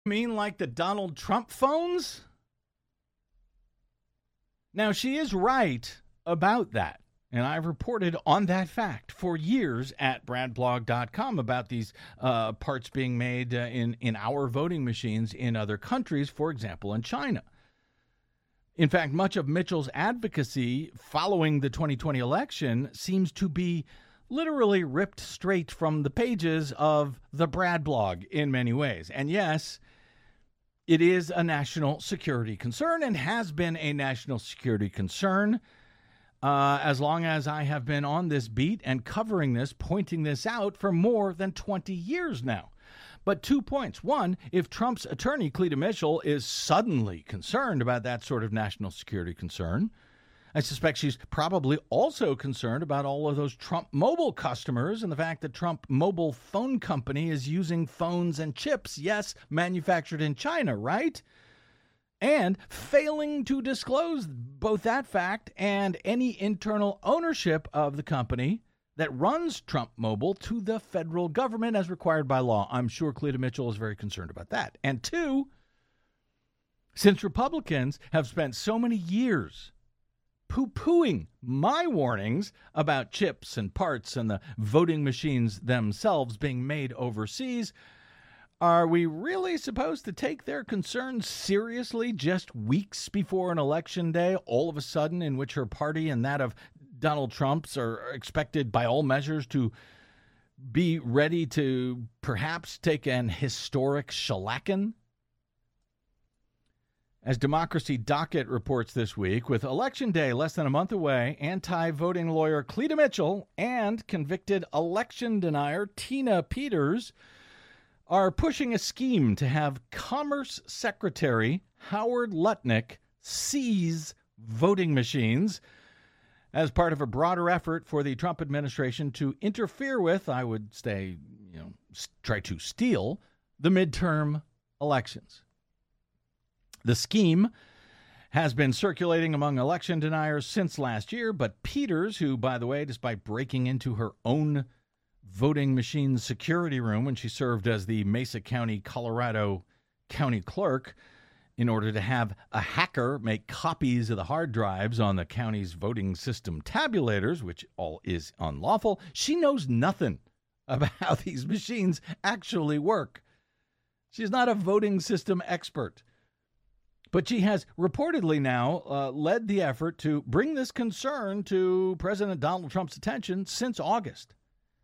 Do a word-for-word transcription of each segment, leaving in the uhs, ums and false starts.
Mean like the Donald Trump phones? Now, she is right about that. And I've reported on that fact for years at brad blog dot com about these uh, parts being made uh, in, in our voting machines in other countries, for example, in China. In fact, much of Mitchell's advocacy following the twenty twenty election seems to be literally ripped straight from the pages of the Brad blog in many ways. And yes, it is a national security concern and has been a national security concern uh, as long as I have been on this beat and covering this, pointing this out for more than twenty years now. But two points. One, if Trump's attorney, Cleta Mitchell, is suddenly concerned about that sort of national security concern, I suspect she's probably also concerned about all of those Trump Mobile customers and the fact that Trump Mobile Phone Company is using phones and chips, yes, manufactured in China, right? And failing to disclose both that fact and any internal ownership of the company that runs Trump Mobile to the federal government as required by law. I'm sure Cleta Mitchell is very concerned about that. And two, since Republicans have spent so many years poo-pooing my warnings about chips and parts and the voting machines themselves being made overseas, are we really supposed to take their concerns seriously just weeks before an election day, all of a sudden, in which her party and that of Donald Trump's are expected by all measures to be ready to perhaps take an historic shellacking? As Democracy Docket reports this week, with Election Day less than a month away, anti-voting lawyer Cleta Mitchell and convicted election denier Tina Peters are pushing a scheme to have Commerce Secretary Howard Lutnick seize voting machines as part of a broader effort for the Trump administration to interfere with, I would say, you know, try to steal the midterm elections. The scheme has been circulating among election deniers since last year, but Peters, who, by the way, despite breaking into her own voting machine security room when she served as the Mesa County, Colorado county clerk, in order to have a hacker make copies of the hard drives on the county's voting system tabulators, which all is unlawful, she knows nothing about how these machines actually work. She's not a voting system expert. But she has reportedly now uh, led the effort to bring this concern to President Donald Trump's attention since August.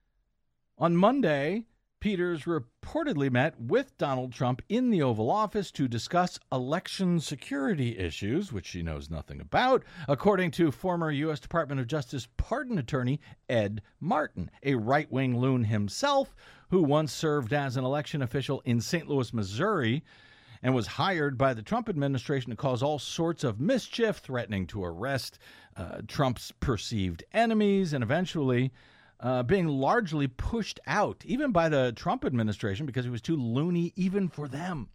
On Monday, Peters reportedly met with Donald Trump in the Oval Office to discuss election security issues, which she knows nothing about, according to former U S Department of Justice pardon attorney Ed Martin, a right-wing loon himself who once served as an election official in Saint Louis, Missouri, and was hired by the Trump administration to cause all sorts of mischief, threatening to arrest uh, Trump's perceived enemies, and eventually uh, being largely pushed out, even by the Trump administration, because he was too loony even for them.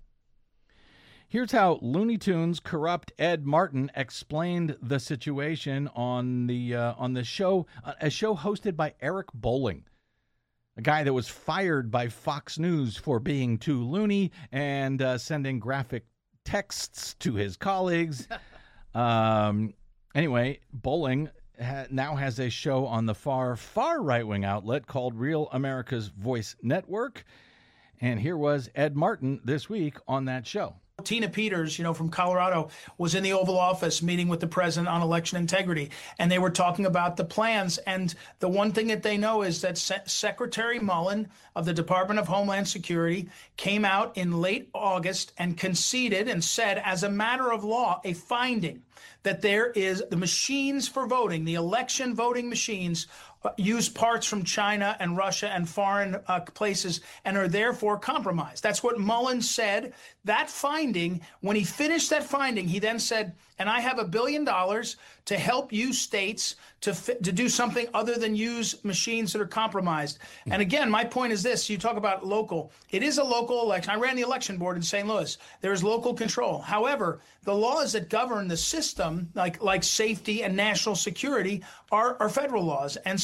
Here's how Looney Tunes corrupt Ed Martin explained the situation on the uh, on the show, a show hosted by Eric Bolling, a guy that was fired by Fox News for being too loony and uh, sending graphic texts to his colleagues. um, anyway, Bolling ha- now has a show on the far, far right-wing outlet called Real America's Voice Network. And here was Ed Martin this week on that show. Tina Peters, you know, from Colorado, was in the Oval Office meeting with the president on election integrity, and they were talking about the plans. And the one thing that they know is that Se- Secretary Mullen of the Department of Homeland Security came out in late August and conceded and said, as a matter of law, a finding that there is the machines for voting, the election voting machines, use parts from China and Russia and foreign uh, places and are therefore compromised. That's what Mullen said. That finding, when he finished that finding, he then said, and I have a billion dollars to help you states to fi- to do something other than use machines that are compromised. And again, my point is this. You talk about local. It is a local election. I ran the election board in Saint Louis. There is local control. However, the laws that govern the system, like like safety and national security, are, are federal laws. And so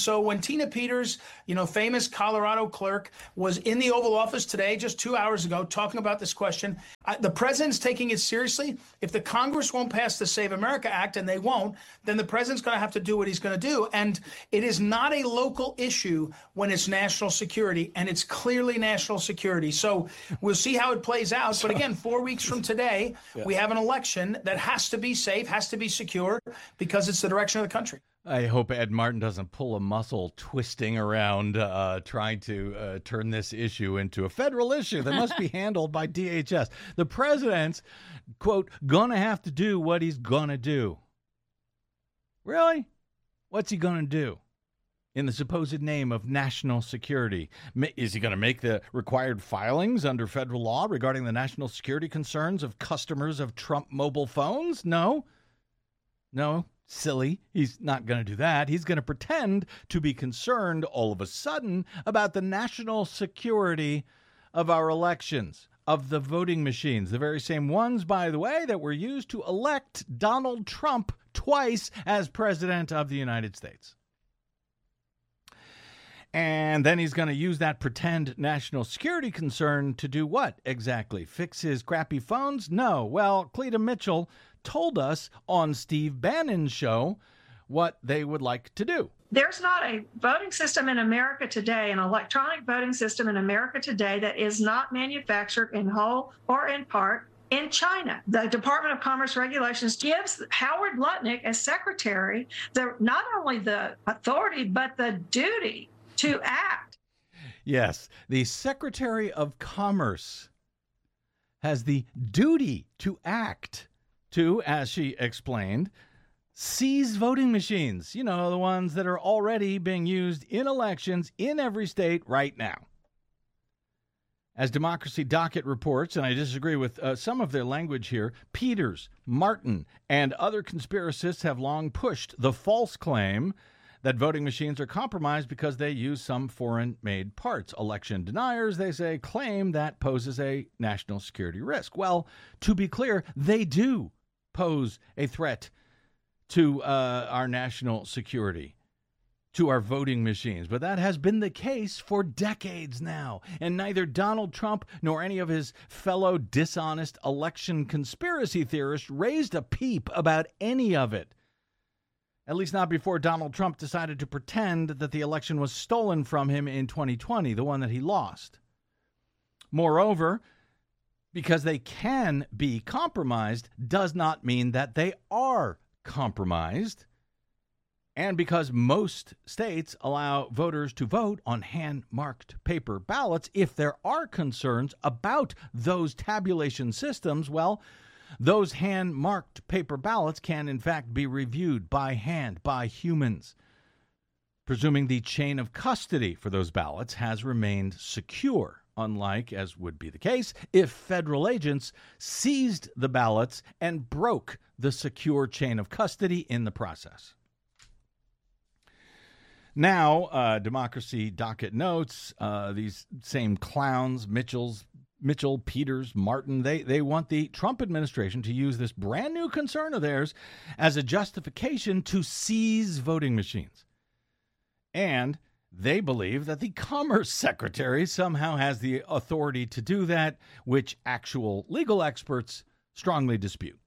so when Tina Peters, you know, famous Colorado clerk, was in the Oval Office today, just two hours ago, talking about this question, I, the president's taking it seriously. If the Congress won't pass the Save America Act, and they won't, then the president's going to have to do what he's going to do. And it is not a local issue when it's national security, and it's clearly national security. So we'll see how it plays out. But again, four weeks from today, yeah. we have an election that has to be safe, has to be secure, because it's the direction of the country. I hope Ed Martin doesn't pull a muscle twisting around uh, trying to uh, turn this issue into a federal issue that must be handled by D H S. The president's, quote, gonna have to do what he's gonna do. Really? What's he gonna do in the supposed name of national security? Is he going to make the required filings under federal law regarding the national security concerns of customers of Trump mobile phones? No. No. Silly. He's not going to do that. He's going to pretend to be concerned all of a sudden about the national security of our elections, of the voting machines, the very same ones, by the way, that were used to elect Donald Trump twice as president of the United States. And then he's going to use that pretend national security concern to do what exactly? Fix his crappy phones? No. Well, Cleta Mitchell told us on Steve Bannon's show what they would like to do. There's not a voting system in America today, an electronic voting system in America today that is not manufactured in whole or in part in China. The Department of Commerce regulations gives Howard Lutnick, as secretary, the not only the authority, but the duty to act. Yes, the Secretary of Commerce has the duty to act to, as she explained, seize voting machines. You know, the ones that are already being used in elections in every state right now. As Democracy Docket reports, and I disagree with uh, some of their language here, Peters, Martin, and other conspiracists have long pushed the false claim that voting machines are compromised because they use some foreign-made parts. Election deniers, they say, claim that poses a national security risk. Well, to be clear, they do pose a threat to uh, our national security, to our voting machines. But that has been the case for decades now, and neither Donald Trump nor any of his fellow dishonest election conspiracy theorists raised a peep about any of it. At least not before Donald Trump decided to pretend that the election was stolen from him in twenty twenty, the one that he lost. Moreover, because they can be compromised does not mean that they are compromised. And because most states allow voters to vote on hand-marked paper ballots, if there are concerns about those tabulation systems, well, those hand-marked paper ballots can, in fact, be reviewed by hand, by humans, presuming the chain of custody for those ballots has remained secure, unlike, as would be the case, if federal agents seized the ballots and broke the secure chain of custody in the process. Now, uh, Democracy Docket notes, uh, these same clowns, Mitchell's, Mitchell, Peters, Martin, they, they want the Trump administration to use this brand new concern of theirs as a justification to seize voting machines. And they believe that the Commerce Secretary somehow has the authority to do that, which actual legal experts strongly dispute.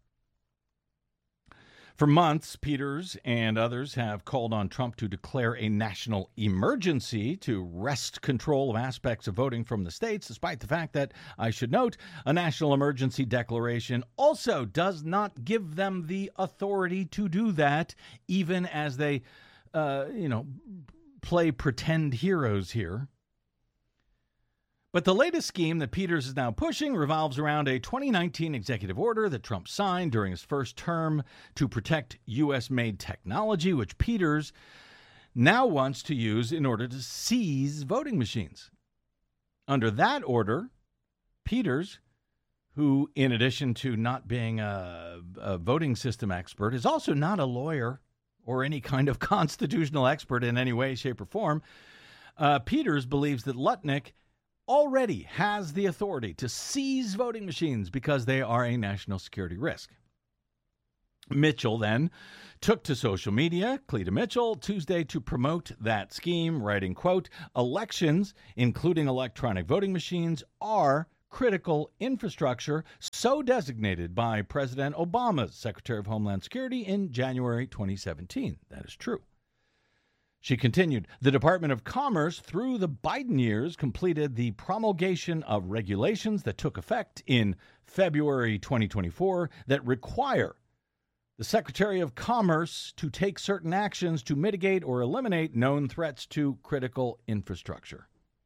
For months, Peters and others have called on Trump to declare a national emergency to wrest control of aspects of voting from the states, despite the fact that, I should note, a national emergency declaration also does not give them the authority to do that, even as they, uh, you know, play pretend heroes here. But the latest scheme that Peters is now pushing revolves around a twenty nineteen executive order that Trump signed during his first term to protect U S-made technology, which Peters now wants to use in order to seize voting machines. Under that order, Peters, who, in addition to not being a, a voting system expert, is also not a lawyer or any kind of constitutional expert in any way, shape, or form, uh, Peters believes that Lutnick already has the authority to seize voting machines because they are a national security risk. Mitchell then took to social media, Cleta Mitchell, Tuesday to promote that scheme, writing, quote, elections, including electronic voting machines, are critical infrastructure, so designated by President Obama's Secretary of Homeland Security in January twenty seventeen. That is true. She continued, the Department of Commerce, through the Biden years, completed the promulgation of regulations that took effect in February twenty twenty-four that require the Secretary of Commerce to take certain actions to mitigate or eliminate known threats to critical infrastructure.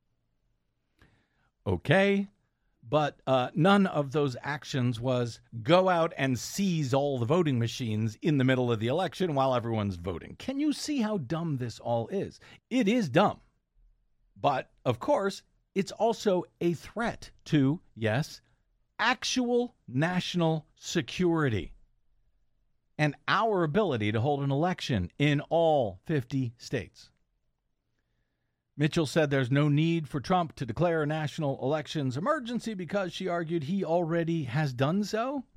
Okay, but uh, none of those actions was go out and seize all the voting machines in the middle of the election while everyone's voting. Can you see how dumb this all is? It is dumb. But, of course, it's also a threat to, yes, actual national security and our ability to hold an election in all fifty states. Mitchell said there's no need for Trump to declare a national elections emergency because, she argued, he already has done so.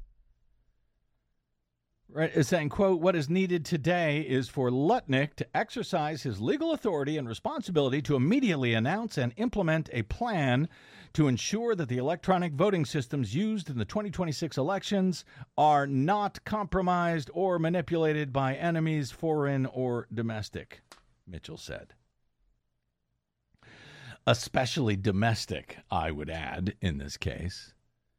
Right, is saying, quote, what is needed today is for Lutnick to exercise his legal authority and responsibility to immediately announce and implement a plan to ensure that the electronic voting systems used in the twenty twenty-six elections are not compromised or manipulated by enemies, foreign or domestic, Mitchell said. Especially domestic, I would add, in this case.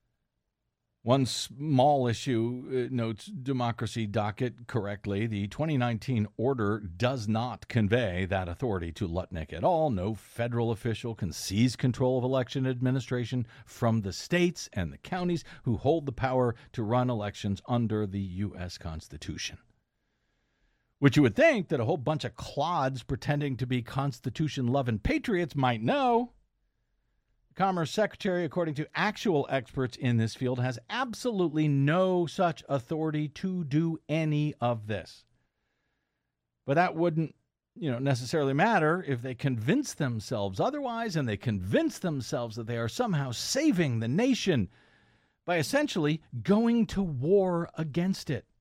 One small issue, uh, notes Democracy Docket correctly, the twenty nineteen order does not convey that authority to Lutnick at all. No federal official can seize control of election administration from the states and the counties who hold the power to run elections under the U S Constitution. Which you would think that a whole bunch of clods pretending to be Constitution-loving patriots might know. The Commerce Secretary, according to actual experts in this field, has absolutely no such authority to do any of this. But that wouldn't, you know, necessarily matter if they convince themselves otherwise, and they convince themselves that they are somehow saving the nation by essentially going to war against it.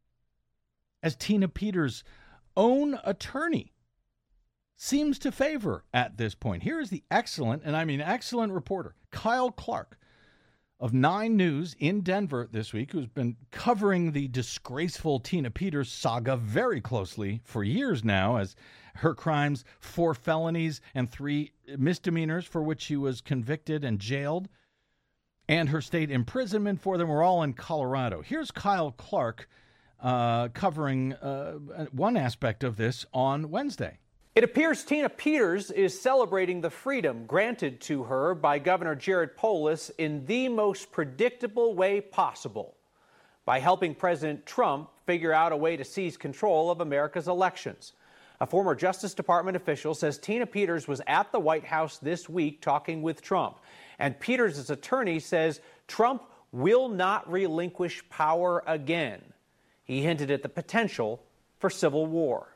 As Tina Peters' own attorney seems to favor at this point. Here is the excellent, and I mean excellent reporter, Kyle Clark of Nine News in Denver this week, who's been covering the disgraceful Tina Peters saga very closely for years now, as her crimes, four felonies and three misdemeanors for which she was convicted and jailed, and her state imprisonment for them were all in Colorado. Here's Kyle Clark Uh, covering uh, one aspect of this on Wednesday. It appears Tina Peters is celebrating the freedom granted to her by Governor Jared Polis in the most predictable way possible, by helping President Trump figure out a way to seize control of America's elections. A former Justice Department official says Tina Peters was at the White House this week talking with Trump, and Peters' attorney says Trump will not relinquish power again. He hinted at the potential for civil war.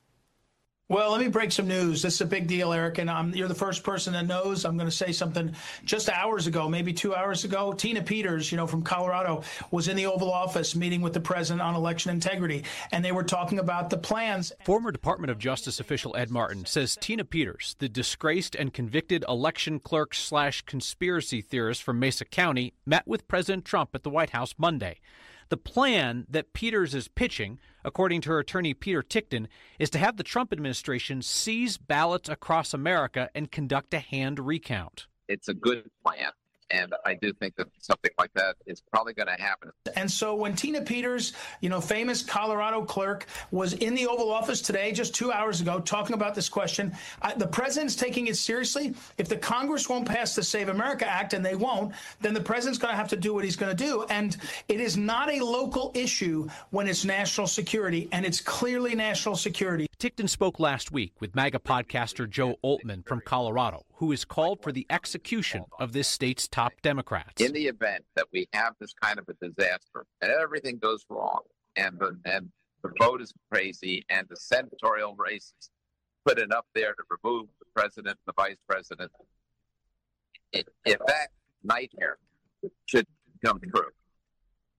Well, let me break some news. This is a big deal, Eric, and I'm, you're the first person that knows. I'm going to say something. Just hours ago, maybe two hours ago, Tina Peters, you know, from Colorado, was in the Oval Office meeting with the president on election integrity, and they were talking about the plans. Former Department of Justice official Ed Martin says Tina Peters, the disgraced and convicted election clerk slash conspiracy theorist from Mesa County, met with President Trump at the White House Monday. The plan that Peters is pitching, according to her attorney Peter Tickton, is to have the Trump administration seize ballots across America and conduct a hand recount. It's a good plan, and I do think that something like that is probably going to happen. And so when Tina Peters, you know, famous Colorado clerk, was in the Oval Office today, just two hours ago, talking about this question, I, the president's taking it seriously. If the Congress won't pass the Save America Act, and they won't, then the president's going to have to do what he's going to do. And it is not a local issue when it's national security, and it's clearly national security. Tickton spoke last week with MAGA podcaster Joe Oltmann from Colorado, who has called for the execution of this state's top Democrats. In the event that we have this kind of a disaster and everything goes wrong and the, and the vote is crazy and the senatorial races put it up there to remove the president and the vice president, if that nightmare should come true, Donald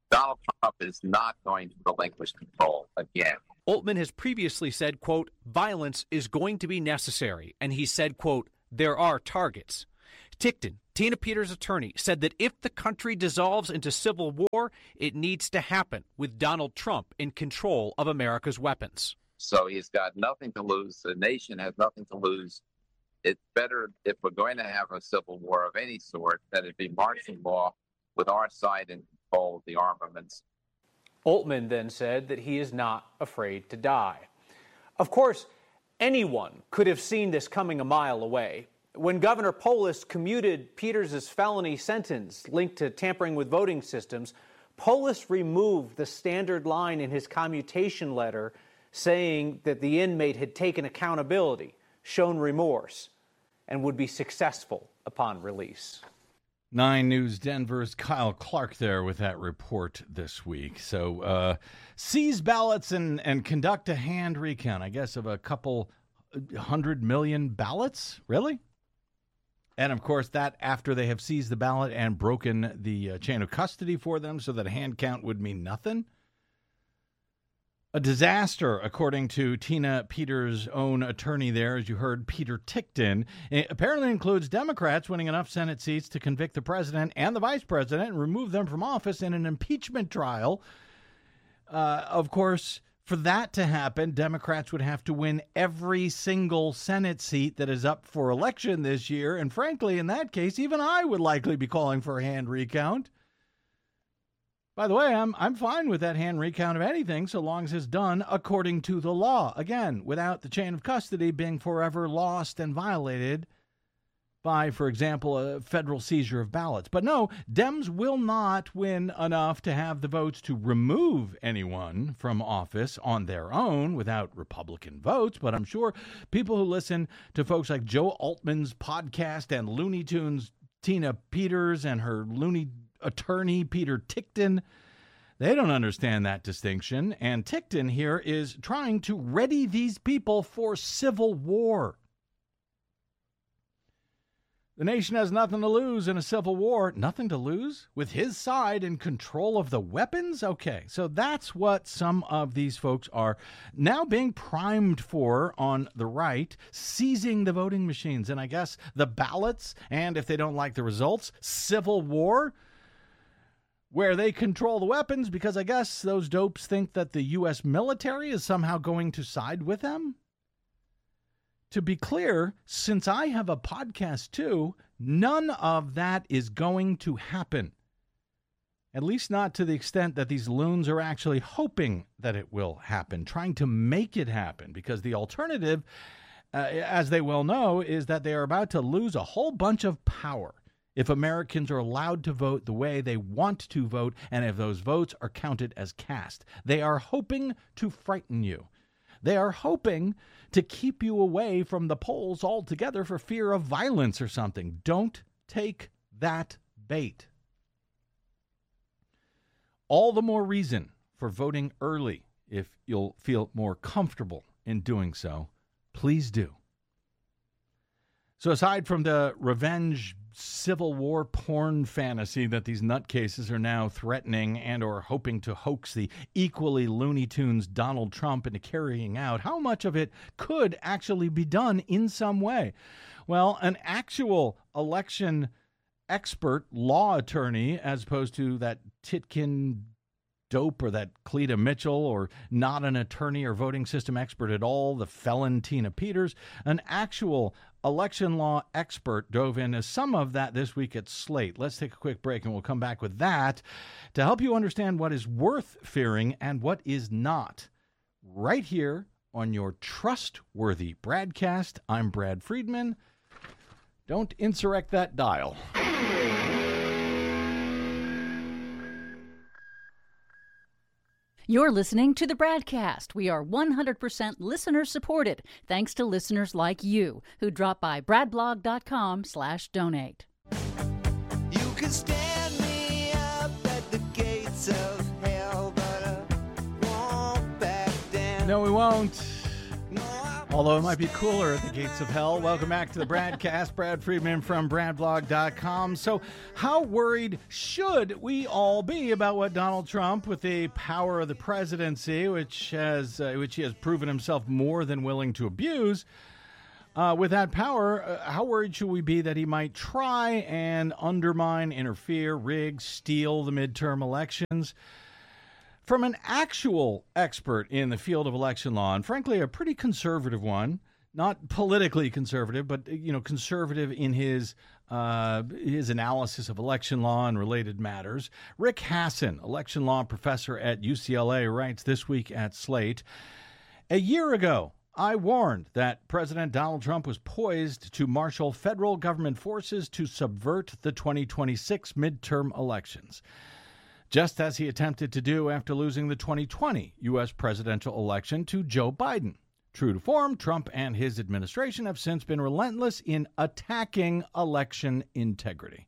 Trump is not going to relinquish control again. Oltmann has previously said, quote, violence is going to be necessary. And he said, quote, there are targets. Tickton, Tina Peters' attorney, said that if the country dissolves into civil war, it needs to happen with Donald Trump in control of America's weapons. So he's got nothing to lose. The nation has nothing to lose. It's better if we're going to have a civil war of any sort that it be martial law with our side in control of the armaments. Oltmann then said that he is not afraid to die. Of course, anyone could have seen this coming a mile away. When Governor Polis commuted Peters' felony sentence linked to tampering with voting systems, Polis removed the standard line in his commutation letter saying that the inmate had taken accountability, shown remorse, and would be successful upon release. Nine News Denver's Kyle Clark there with that report this week. So uh, seize ballots and, and conduct a hand recount, I guess, of a couple hundred million ballots? Really? And, of course, that after they have seized the ballot and broken the uh, chain of custody for them so that a hand count would mean nothing? A disaster, according to Tina Peters' own attorney there, as you heard, Peter Tickton. It apparently includes Democrats winning enough Senate seats to convict the president and the vice president and remove them from office in an impeachment trial. Uh, of course, for that to happen, Democrats would have to win every single Senate seat that is up for election this year. And frankly, in that case, even I would likely be calling for a hand recount. By the way, I'm I'm fine with that hand recount of anything so long as it's done according to the law. Again, without the chain of custody being forever lost and violated by, for example, a federal seizure of ballots. But no, Dems will not win enough to have the votes to remove anyone from office on their own without Republican votes. But I'm sure people who listen to folks like Joe Altman's podcast and Looney Tunes Tina Peters and her loony attorney, Peter Tickton, they don't understand that distinction. And Tickton here is trying to ready these people for civil war. The nation has nothing to lose in a civil war. Nothing to lose? With his side in control of the weapons? Okay, so that's what some of these folks are now being primed for on the right, seizing the voting machines. And I guess the ballots, and if they don't like the results, civil war, where they control the weapons because I guess those dopes think that the U S military is somehow going to side with them. To be clear, since I have a podcast too, none of that is going to happen. At least not to the extent that these loons are actually hoping that it will happen, trying to make it happen, because the alternative, uh, as they well know, is that they are about to lose a whole bunch of power if Americans are allowed to vote the way they want to vote, and if those votes are counted as cast. They are hoping to frighten you. They are hoping to keep you away from the polls altogether for fear of violence or something. Don't take that bait. All the more reason for voting early if you'll feel more comfortable in doing so. Please do. So aside from the revenge Civil War porn fantasy that these nutcases are now threatening and or hoping to hoax the equally Looney Tunes Donald Trump into carrying out, how much of it could actually be done in some way? Well, an actual election expert, law attorney, as opposed to that Titkin dope or that Cleta Mitchell, or not an attorney or voting system expert at all, the felon Tina Peters, an actual election law expert dove into some of that this week at Slate. Let's take a quick break and we'll come back with that to help you understand what is worth fearing and what is not. Right here on your trustworthy Bradcast, I'm Brad Friedman. Don't insurrect that dial. You're listening to the Bradcast. We are one hundred percent listener supported, thanks to listeners like you who drop by bradblog.com slash donate. You can stand me up at the gates of hell, but I won't back down. No, we won't. No, I Although it might be cooler at the gates of hell. Welcome back to the Bradcast. Brad Friedman from Brad blog dot com. So how worried should we all be about what Donald Trump, with the power of the presidency, which has uh, which he has proven himself more than willing to abuse, uh, with that power, uh, how worried should we be that he might try and undermine, interfere, rig, steal the midterm elections? From an actual expert in the field of election law, and frankly, a pretty conservative one, not politically conservative, but, you know, conservative in his uh, his analysis of election law and related matters. Rick Hasen, election law professor at U C L A, writes this week at Slate, "A year ago, I warned that President Donald Trump was poised to marshal federal government forces to subvert the twenty twenty-six midterm elections, just as he attempted to do after losing the twenty twenty U S presidential election to Joe Biden. True to form, Trump and his administration have since been relentless in attacking election integrity."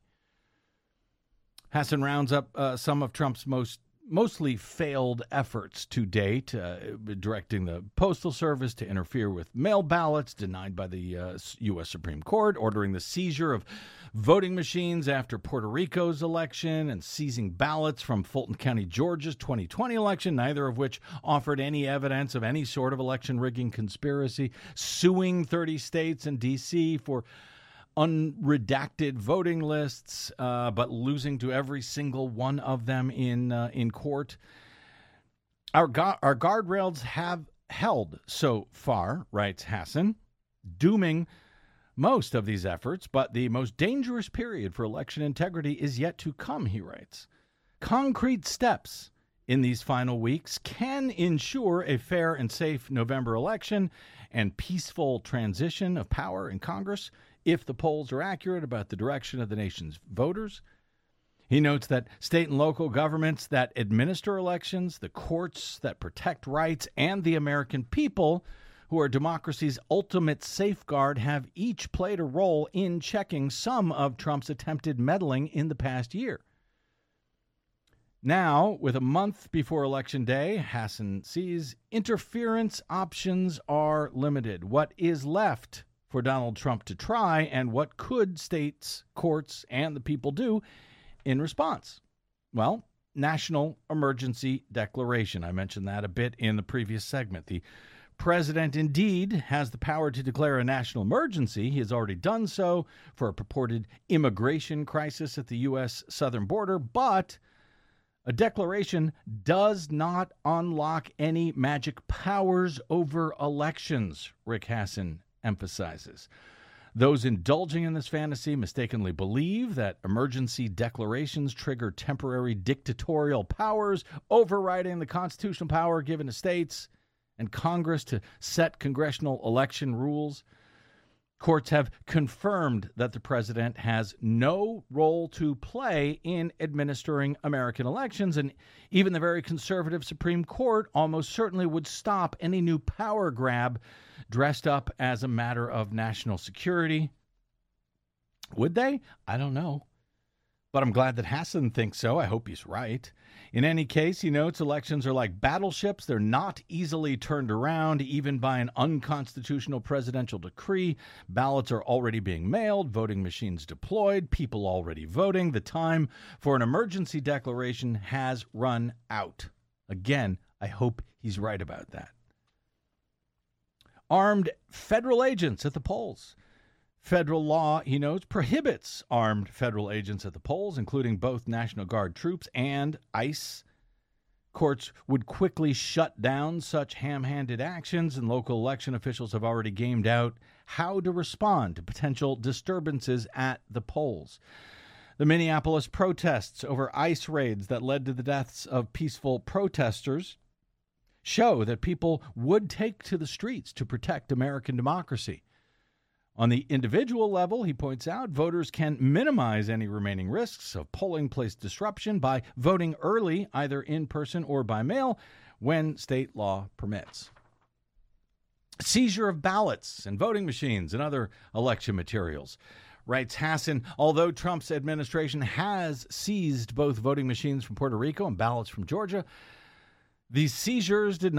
Hasen rounds up uh, some of Trump's most mostly failed efforts to date, uh, directing the Postal Service to interfere with mail ballots denied by the uh, U S Supreme Court, ordering the seizure of voting machines after Puerto Rico's election, and seizing ballots from Fulton County, Georgia's twenty twenty election, neither of which offered any evidence of any sort of election rigging conspiracy, suing thirty states and D C for unredacted voting lists, uh, but losing to every single one of them in uh, in court. Our gu- our guardrails have held so far, writes Hasen, dooming most of these efforts, but the most dangerous period for election integrity is yet to come, he writes. Concrete steps in these final weeks can ensure a fair and safe November election and peaceful transition of power in Congress if the polls are accurate about the direction of the nation's voters. He notes that state and local governments that administer elections, the courts that protect rights, and the American people, who are democracy's ultimate safeguard, have each played a role in checking some of Trump's attempted meddling in the past year. Now, with a month before Election Day, Hasen sees interference options are limited. What is left for Donald Trump to try, and what could states, courts, and the people do in response? Well, national emergency declaration. I mentioned that a bit in the previous segment. The president indeed has the power to declare a national emergency. He has already done so for a purported immigration crisis at the U S southern border, but a declaration does not unlock any magic powers over elections, Rick Hasen emphasizes. Those indulging in this fantasy mistakenly believe that emergency declarations trigger temporary dictatorial powers, overriding the constitutional power given to states and Congress to set congressional election rules. Courts have confirmed that the president has no role to play in administering American elections, and even the very conservative Supreme Court almost certainly would stop any new power grab dressed up as a matter of national security. Would they? I don't know. But I'm glad that Hasen thinks so. I hope he's right. In any case, he notes elections are like battleships. They're not easily turned around, even by an unconstitutional presidential decree. Ballots are already being mailed, voting machines deployed, people already voting. The time for an emergency declaration has run out. Again, I hope he's right about that. Armed federal agents at the polls. Federal law, he notes, prohibits armed federal agents at the polls, including both National Guard troops and ICE. Courts would quickly shut down such ham-handed actions, and local election officials have already gamed out how to respond to potential disturbances at the polls. The Minneapolis protests over ICE raids that led to the deaths of peaceful protesters show that people would take to the streets to protect American democracy. On the individual level, he points out, voters can minimize any remaining risks of polling place disruption by voting early, either in person or by mail, when state law permits. Seizure of ballots and voting machines and other election materials. Writes Hasen, although Trump's administration has seized both voting machines from Puerto Rico and ballots from Georgia, these seizures did not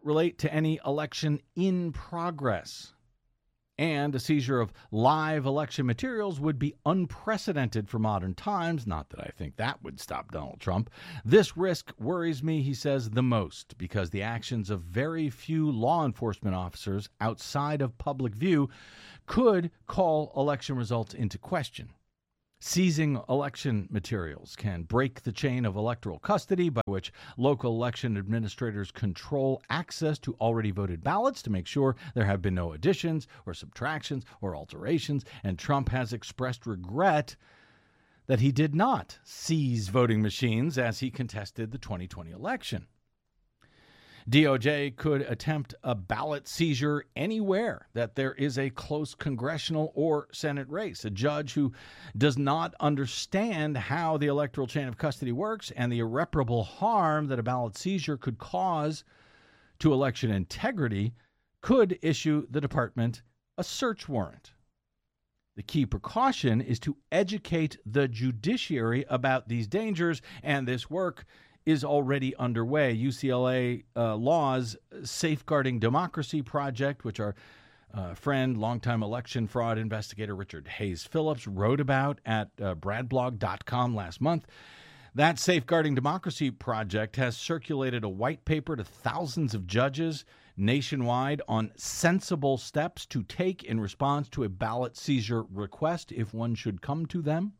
relate to any election in progress. And a seizure of live election materials would be unprecedented for modern times. Not that I think that would stop Donald Trump. This risk worries me, he says, the most, because the actions of very few law enforcement officers outside of public view could call election results into question. Seizing election materials can break the chain of electoral custody by which local election administrators control access to already voted ballots to make sure there have been no additions or subtractions or alterations, and Trump has expressed regret that he did not seize voting machines as he contested the twenty twenty election. D O J could attempt a ballot seizure anywhere that there is a close congressional or Senate race. A judge who does not understand how the electoral chain of custody works and the irreparable harm that a ballot seizure could cause to election integrity could issue the department a search warrant. The key precaution is to educate the judiciary about these dangers, and this work is already underway. U C L A uh, Law's Safeguarding Democracy Project, which our uh, friend, longtime election fraud investigator Richard Hayes Phillips wrote about at uh, brad blog dot com last month. That Safeguarding Democracy Project has circulated a white paper to thousands of judges nationwide on sensible steps to take in response to a ballot seizure request if one should come to them.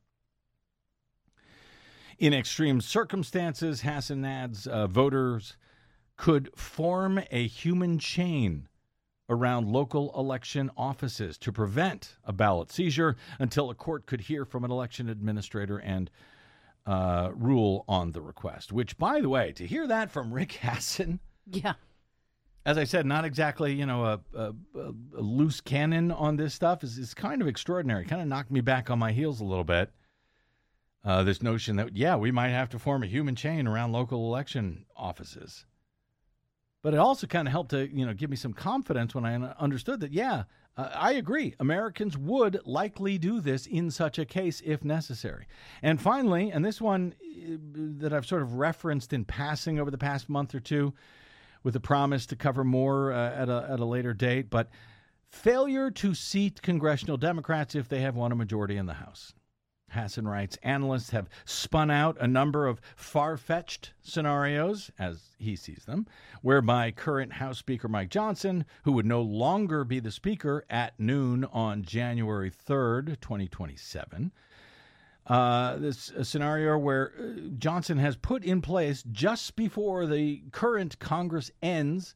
In extreme circumstances, Hassan adds, uh, voters could form a human chain around local election offices to prevent a ballot seizure until a court could hear from an election administrator and uh, rule on the request. Which, by the way, to hear that from Rick Hassan, Yeah. as I said, not exactly, you know, a, a, a loose cannon on this stuff is, is kind of extraordinary. Kind of knocked me back on my heels a little bit. Uh, this notion that, yeah, we might have to form a human chain around local election offices. But it also kind of helped to, you know, give me some confidence when I understood that, yeah, uh, I agree. Americans would likely do this in such a case if necessary. And finally, and this one uh, that I've sort of referenced in passing over the past month or two with a promise to cover more uh, at a, at a later date, but failure to seat congressional Democrats if they have won a majority in the House. Hassan writes, analysts have spun out a number of far-fetched scenarios, as he sees them, whereby current House Speaker Mike Johnson, who would no longer be the Speaker at noon on January third, twenty twenty-seven, uh, this a scenario where Johnson has put in place just before the current Congress ends,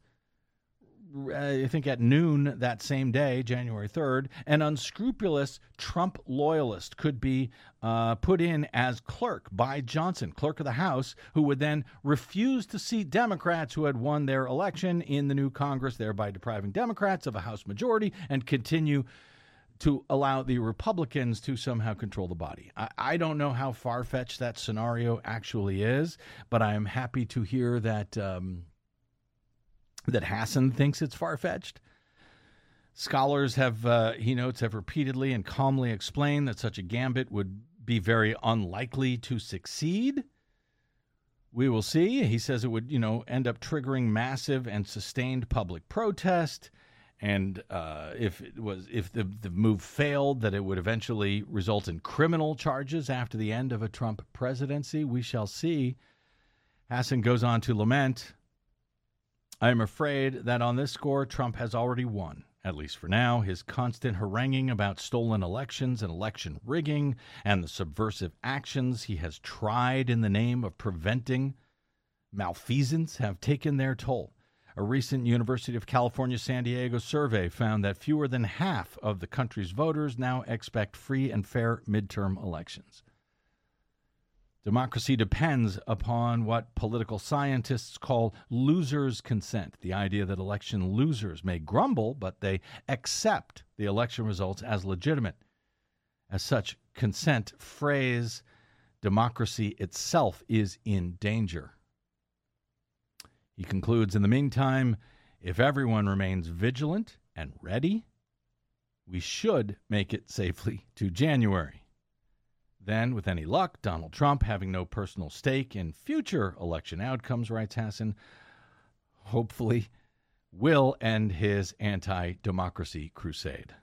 I think at noon that same day, January third, an unscrupulous Trump loyalist could be uh, put in as clerk by Johnson, clerk of the House, who would then refuse to seat Democrats who had won their election in the new Congress, thereby depriving Democrats of a House majority and continue to allow the Republicans to somehow control the body. I, I don't know how far-fetched that scenario actually is, but I am happy to hear that um, that Hassan thinks it's far-fetched. Scholars have, uh, he notes, have repeatedly and calmly explained that such a gambit would be very unlikely to succeed. We will see. He says it would, you know, end up triggering massive and sustained public protest. And uh, if it was, if the, the move failed, that it would eventually result in criminal charges after the end of a Trump presidency. We shall see. Hassan goes on to lament, I am afraid that on this score, Trump has already won, at least for now. His constant haranguing about stolen elections and election rigging and the subversive actions he has tried in the name of preventing malfeasance have taken their toll. A recent University of California, San Diego survey found that fewer than half of the country's voters now expect free and fair midterm elections. Democracy depends upon what political scientists call losers' consent, the idea that election losers may grumble, but they accept the election results as legitimate. As such, consent phrase, democracy itself is in danger. He concludes, in the meantime, if everyone remains vigilant and ready, we should make it safely to January. Then, with any luck, Donald Trump, having no personal stake in future election outcomes, writes Hassan, hopefully will end his anti-democracy crusade.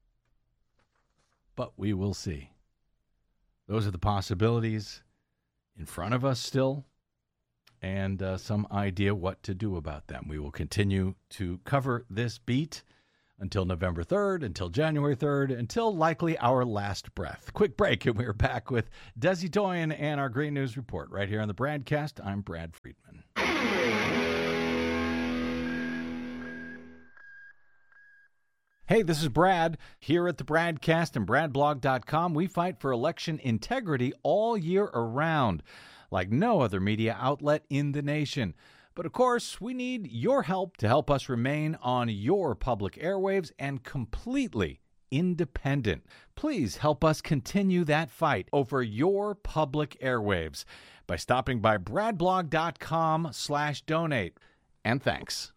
But we will see. Those are the possibilities in front of us still, and uh, some idea what to do about them. We will continue to cover this beat until November third, until January third, until likely our last breath. Quick break, and we're back with Desi Doyen and our Great News Report right here on the Bradcast. I'm Brad Friedman. Hey, this is Brad. Here at the Bradcast and brad blog dot com, we fight for election integrity all year around, like no other media outlet in the nation. But of course, we need your help to help us remain on your public airwaves and completely independent. Please help us continue that fight over your public airwaves by stopping by brad blog dot com slash donate. And thanks.